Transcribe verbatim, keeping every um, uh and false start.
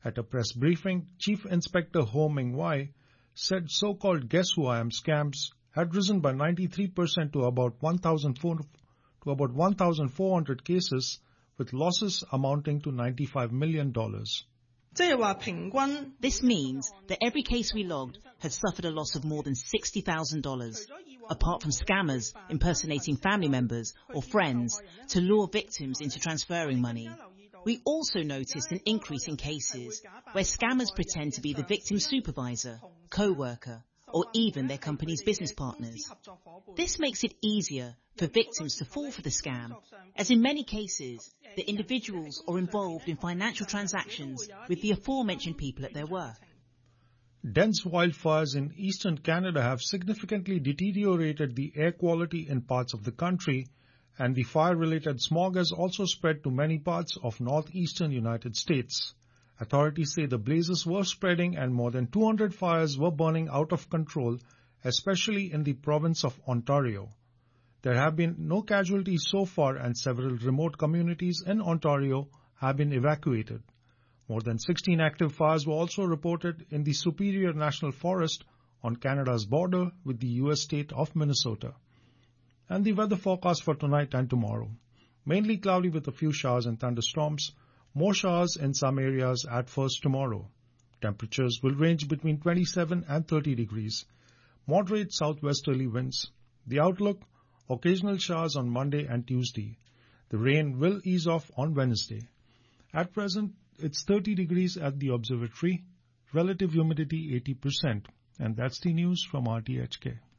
At a press briefing, Chief Inspector Ho Ming Wai said so-called Guess Who I Am scams had risen by ninety-three percent to about one thousand four hundred cases, with losses amounting to ninety-five million dollars. This means that every case we logged had suffered a loss of more than sixty thousand dollars, apart from scammers impersonating family members or friends to lure victims into transferring money. We also noticed an increase in cases where scammers pretend to be the victim's supervisor, co-worker, or even their company's business partners. This makes it easier for victims to fall for the scam, as in many cases, the individuals are involved in financial transactions with the aforementioned people at their work. Dense wildfires in eastern Canada have significantly deteriorated the air quality in parts of the country, and the fire-related smog has also spread to many parts of northeastern United States. Authorities say the blazes were spreading and more than two hundred fires were burning out of control, especially in the province of Ontario. There have been no casualties so far, and several remote communities in Ontario have been evacuated. More than sixteen active fires were also reported in the Superior National Forest on Canada's border with the U S state of Minnesota. And the weather forecast for tonight and tomorrow. Mainly cloudy with a few showers and thunderstorms. More showers in some areas at first tomorrow. Temperatures will range between twenty-seven and thirty degrees. Moderate southwesterly winds. The outlook: occasional showers on Monday and Tuesday. The rain will ease off on Wednesday. At present, it's thirty degrees at the observatory. Relative humidity eighty percent. And that's the news from R T H K.